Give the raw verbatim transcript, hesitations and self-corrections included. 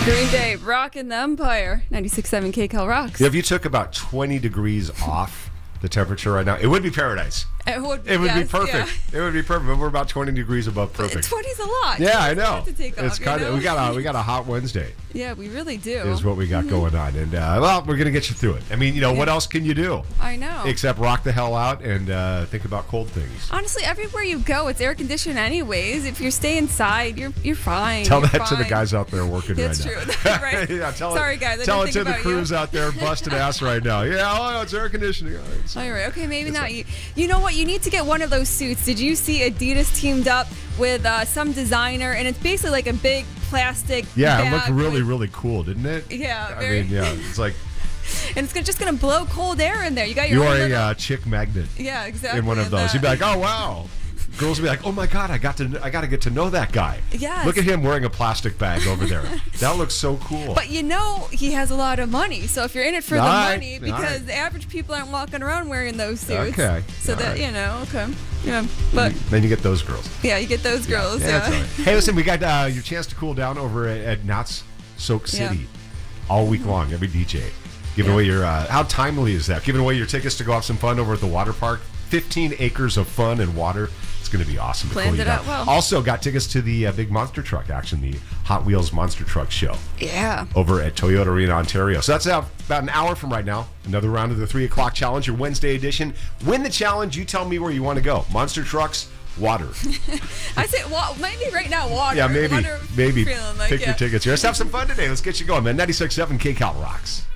Green Day, rocking the Empire. ninety-six point seven K Cal rocks. Yeah, if you took about twenty degrees off the temperature right now, it would be paradise. It would, It would yes, be perfect. Yeah. It would be perfect. But we're about twenty degrees above perfect. twenty's a lot. Yeah, I know. Have to take It's off, kind you of know? we got a we got a hot Wednesday. Yeah, we really do. Is what we got going on, and uh, well, we're gonna get you through it. I mean, you know, what else can you do? I know. Except rock the hell out and uh, think about cold things. Honestly, everywhere you go, it's air conditioned anyways. If you stay inside, you're you're fine. Tell you're that to the fine. guys out there working That's right true. now. That's right. yeah, tell Sorry, it, guys. I Tell didn't it to think the about crews you. out there busting ass right now. Yeah, oh, it's air conditioning. Oh, it's, All right. Okay, maybe It's not a- you. You know what? You need to get one of those suits. Did you see Adidas teamed up with uh, some designer, and it's basically like a big plastic. yeah, it bag looked really, with- really cool, didn't it? Yeah, I very. mean, yeah, it's like And it's gonna, just going to blow cold air in there. You got your you own are a little- uh, chick magnet yeah, exactly. in one of and those. that- You'd be like, oh wow. Girls would be like, oh my god, I got to, I got to get to know that guy. Yes. Look at him wearing a plastic bag over there. That looks so cool. But you know he has a lot of money, so if you're in it for All the right, money, all because right. the average people aren't walking around wearing those suits. Okay, So all that right. you know, okay, yeah. But Then you get those girls. yeah, you get those girls. Yeah, Yeah. that's all right. Hey, listen, we got uh, your chance to cool down over at, at Knott's Soak City Yeah. all week long, every D J. Giving Yeah. away your, uh, how timely is that? Giving away your tickets to go have some fun over at the water park. fifteen acres of fun and water. It's going to be awesome to Planned cool you it down. out well. Also got tickets to the uh, big monster truck action, the Hot Wheels Monster Truck Show Yeah. over at Toyota Arena, Ontario. So that's uh, about an hour from right now. Another round of the three o'clock challenge, your Wednesday edition. Win the challenge. You tell me where you want to go. Monster trucks, water. I say, well, maybe right now water. Yeah, maybe, Water maybe. feeling like, Pick yeah. your tickets here. Let's have some fun today. Let's get you going, man. ninety-six point seven K Cal rocks.